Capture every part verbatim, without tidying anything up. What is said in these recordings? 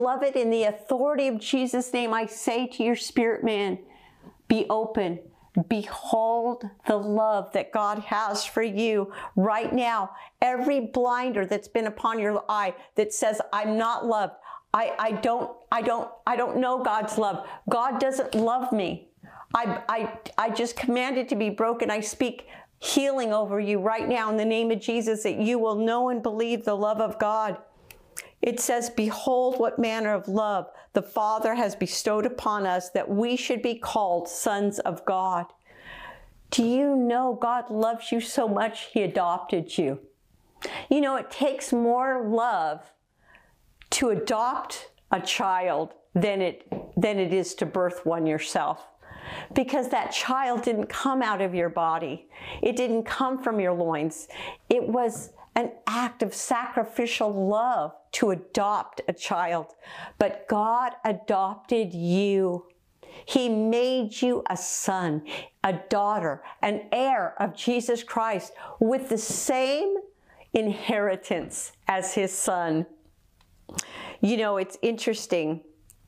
Beloved, in the authority of Jesus' name, I say to your spirit man, be open. Behold the love that God has for you right now. Every blinder that's been upon your eye that says, I'm not loved. I, I don't, I don't, I don't know God's love. God doesn't love me. I, I, I just commanded to be broken. I speak healing over you right now in the name of Jesus, that you will know and believe the love of God. It says, behold what manner of love the Father has bestowed upon us, that we should be called sons of God. Do you know God loves you so much, he adopted you? You know, it takes more love to adopt a child than it, than it is to birth one yourself. Because that child didn't come out of your body. It didn't come from your loins. It was an act of sacrificial love to adopt a child. But God adopted you. He made you a son, a daughter, an heir of Jesus Christ with the same inheritance as his son. You know, it's interesting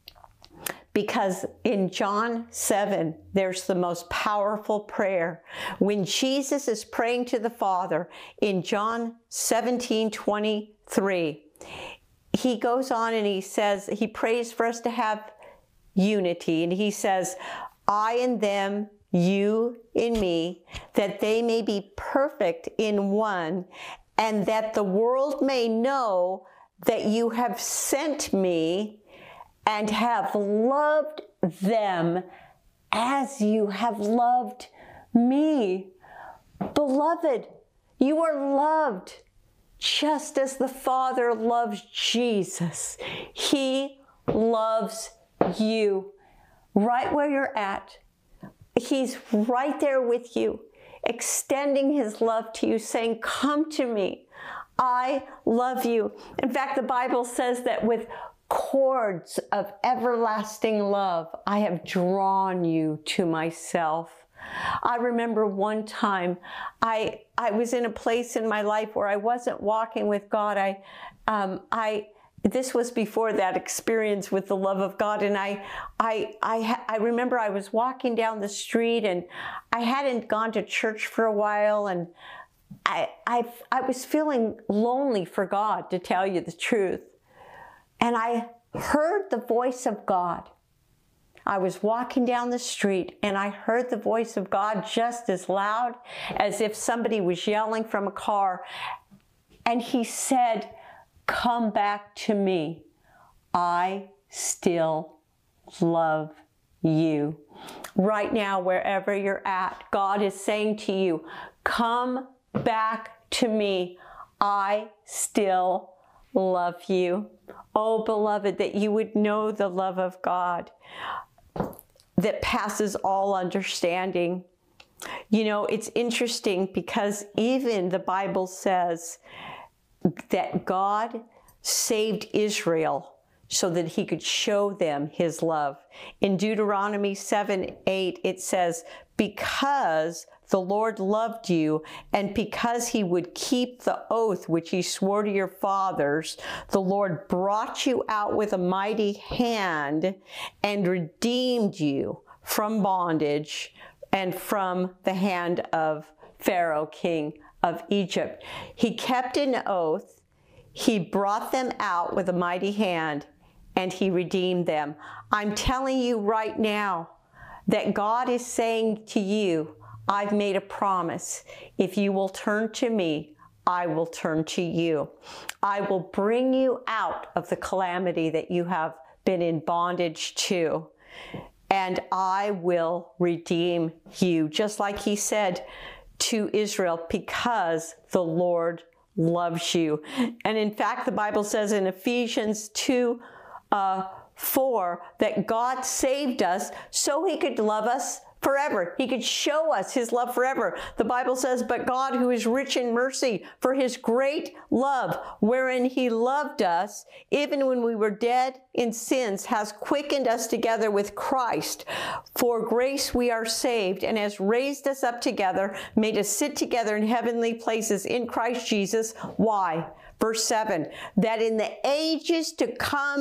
because in John seven, there's the most powerful prayer. When Jesus is praying to the Father in John seventeen twenty-three, he goes on and he says, he prays for us to have unity. And he says, I in them, you in me, that they may be perfect in one, and that the world may know that you have sent me and have loved them as you have loved me. Beloved, you are loved just as the Father loves Jesus. He loves you right where you're at. He's right there with you, extending his love to you, saying, come to me. I love you. In fact, the Bible says that with cords of everlasting love, I have drawn you to myself. I remember one time I I was in a place in my life where I wasn't walking with God. I um, I this was before that experience with the love of God, and I I I I remember I was walking down the street, and I hadn't gone to church for a while, and I I I was feeling lonely for God, to tell you the truth. And I heard the voice of God. I was walking down the street and I heard the voice of God just as loud as if somebody was yelling from a car. And he said, come back to me. I still love you. Right now, wherever you're at, God is saying to you, come back to me. I still love you. Oh, beloved, that you would know the love of God that passes all understanding. You know, it's interesting because even the Bible says that God saved Israel so that he could show them his love. In Deuteronomy seven eight, it says, because the Lord loved you, and because he would keep the oath which he swore to your fathers, the Lord brought you out with a mighty hand and redeemed you from bondage and from the hand of Pharaoh, king of Egypt. He kept an oath, he brought them out with a mighty hand, and he redeemed them. I'm telling you right now that God is saying to you, I've made a promise. If you will turn to me, I will turn to you. I will bring you out of the calamity that you have been in bondage to, and I will redeem you, just like he said to Israel, because the Lord loves you. And in fact, the Bible says in Ephesians two, uh, four, that God saved us so he could love us forever. He could show us his love forever. The Bible says, but God, who is rich in mercy, for his great love, wherein he loved us, even when we were dead in sins, has quickened us together with Christ. For grace we are saved, and has raised us up together, made us sit together in heavenly places in Christ Jesus. Why? Verse seven, that in the ages to come